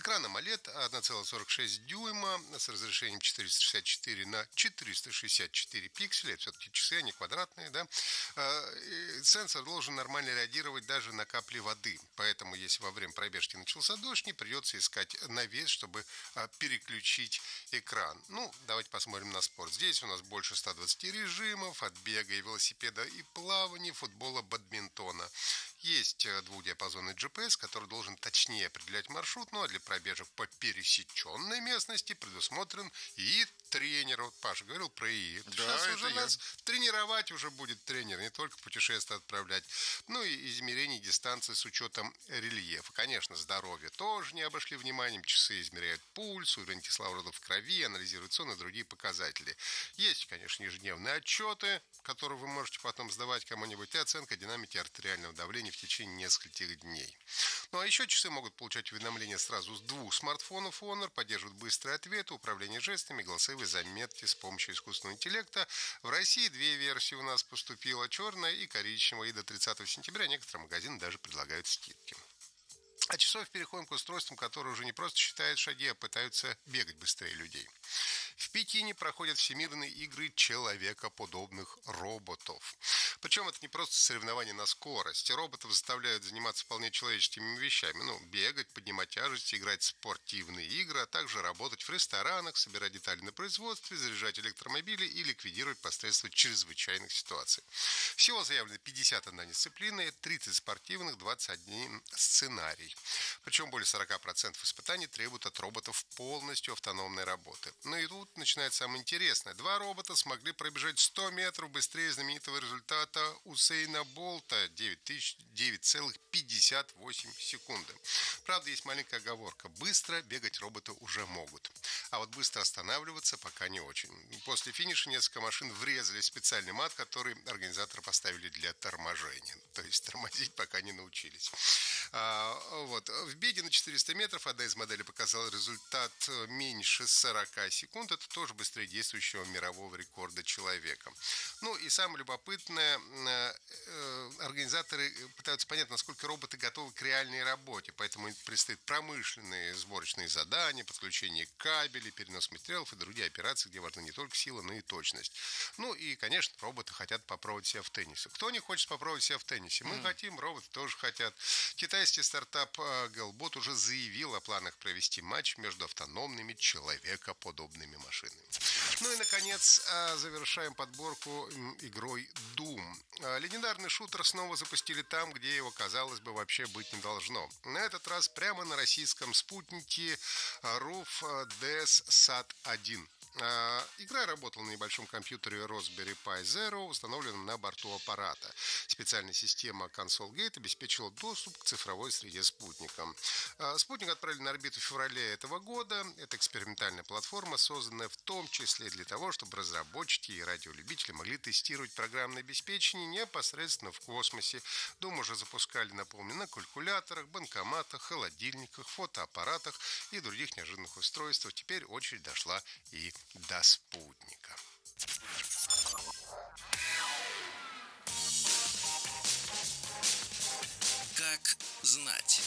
Экран AMOLED 1,46 дюйма с разрешением 464 на 464 пикселя. Это все-таки часы, они квадратные, да. И сенсор должен нормально реагировать даже на капли воды. Поэтому, если во время пробежки начался дождь, не придется искать навес, чтобы переключить экран. Ну, давайте посмотрим на спорт. Здесь у нас больше 120 режимов от бега и велосипеда и плавания, футбола, бадминтона. Есть двухдиапазонный GPS, который должен точнее определять маршрут, ну а для пробежек по пересеченной местности предусмотрен и тренер. Вот Паша говорил про ИИ. Да, Сейчас это уже я. нас тренировать уже будет тренер, не только путешествия отправлять. Ну и измерение дистанции с учетом рельефа. Конечно, здоровье тоже не обошли вниманием. Часы измеряют пульс, уровень кислорода в крови, анализируют сон и другие показатели. Есть, конечно, ежедневные отчеты, которые вы можете потом сдавать кому-нибудь, и оценка динамики артериального давления в течение нескольких дней. Ну а еще часы могут получать уведомления сразу с двух смартфонов Honor, поддерживают быстрые ответы, управление жестами, голосовые заметки с помощью искусственного интеллекта. В России две версии у нас поступило, черная и коричневая, и до 30 сентября некоторые магазины даже предлагают скидки. А часов переходим к устройствам, которые уже не просто считают шаги, а пытаются бегать быстрее людей. В Пекине проходят всемирные игры человекоподобных роботов. Причем это не просто соревнования на скорость. Роботов заставляют заниматься вполне человеческими вещами. Ну, бегать, поднимать тяжести, играть в спортивные игры, а также работать в ресторанах, собирать детали на производстве, заряжать электромобили и ликвидировать посредством чрезвычайных ситуаций. Всего заявлено 51 дисциплина, 30 спортивных, 21 сценарий. Причем более 40% испытаний требуют от роботов полностью автономной работы. Ну и тут начинается самое интересное. Два робота смогли пробежать 100 метров быстрее знаменитого результата Усейна Болта 9,58 секунды. Правда, есть маленькая оговорка. Быстро бегать роботы уже могут. А вот быстро останавливаться пока не очень. После финиша несколько машин врезали в специальный мат, который организаторы поставили для торможения. То есть тормозить пока не научились. В беге на 400 метров одна из моделей показала результат меньше 40 секунд. Это тоже быстрее действующего мирового рекорда человека. Ну и самое любопытное, организаторы пытаются понять, насколько роботы готовы к реальной работе. Поэтому им предстоят промышленные сборочные задания, подключение кабелей, перенос материалов и другие операции, где важна не только сила, но и точность. Ну и, конечно, роботы хотят попробовать себя в теннисе. Кто не хочет попробовать себя в теннисе? Мы хотим, роботы тоже хотят. Китайский стартап Galbot уже заявил о планах провести матч между автономными человекоподобными машинами. Ну и, наконец, завершаем подборку игрой Doom. Легендарный шутер снова запустили там, где его, казалось бы, вообще быть не должно. На этот раз прямо на российском спутнике RUF DES-SAT-1. Игра работала на небольшом компьютере Raspberry Pi Zero, установленном на борту аппарата. Специальная система ConsoleGate обеспечила доступ к цифровой среде спутника. Спутник отправили на орбиту в феврале этого года. Это экспериментальная платформа, созданная в том числе для того, чтобы разработчики и радиолюбители могли тестировать программное обеспечение непосредственно в космосе. Дом уже запускали, напомню, на калькуляторах, банкоматах, холодильниках, фотоаппаратах и других неожиданных устройствах. Теперь очередь дошла и до спутника. Как знать.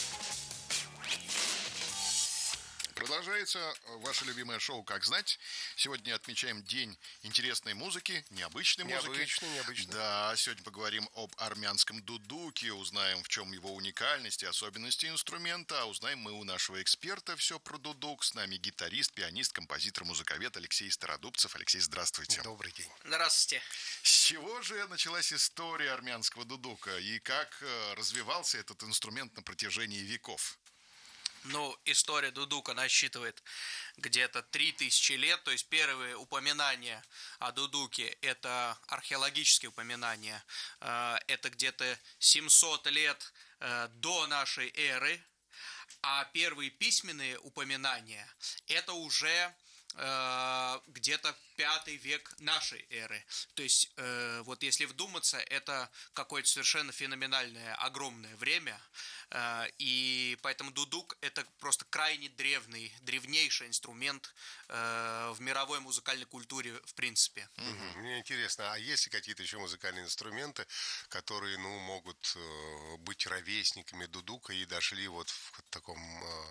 Продолжается ваше любимое шоу «Как знать». Сегодня отмечаем День интересной музыки, необычной музыки. Необычно. Да, сегодня поговорим об армянском дудуке, узнаем, в чем его уникальность и особенности инструмента. А узнаем мы у нашего эксперта все про дудук. С нами гитарист, пианист, композитор, музыковед Алексей Стародубцев. Алексей, здравствуйте. Добрый день. Здравствуйте. С чего же началась история армянского дудука и как развивался этот инструмент на протяжении веков? Ну, история дудука насчитывает где-то 3000 лет, то есть первые упоминания о дудуке – это археологические упоминания, это где-то 700 лет до нашей эры, а первые письменные упоминания – это уже где-то 5 век нашей эры. То есть, вот если вдуматься, это какое-то совершенно феноменальное, огромное время, и поэтому дудук – это просто крайне древнейший инструмент в мировой музыкальной культуре в принципе. Мне интересно, а есть ли какие-то еще музыкальные инструменты, которые, могут быть ровесниками дудука и дошли вот в таком